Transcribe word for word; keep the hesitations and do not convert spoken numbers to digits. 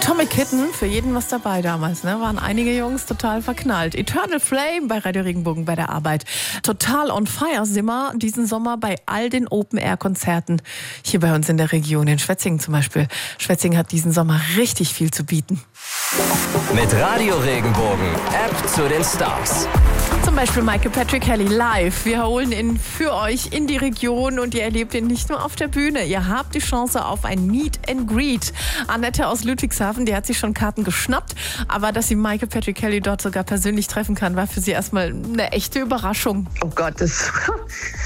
Atomic Kitten, für jeden was dabei damals, ne? Waren einige Jungs total verknallt. Eternal Flame bei Radio Regenbogen bei der Arbeit. Total on fire sind wir diesen Sommer bei all den Open-Air-Konzerten hier bei uns in der Region, in Schwetzingen zum Beispiel. Schwetzingen hat diesen Sommer richtig viel zu bieten. Mit Radio Regenbogen, App zu den Stars. Zum Beispiel Michael Patrick Kelly live. Wir holen ihn für euch in die Region und ihr erlebt ihn nicht nur auf der Bühne. Ihr habt die Chance auf ein Meet and Greet. Annette aus Ludwigshafen, die hat sich schon Karten geschnappt. Aber dass sie Michael Patrick Kelly dort sogar persönlich treffen kann, war für sie erstmal eine echte Überraschung. Oh Gott, das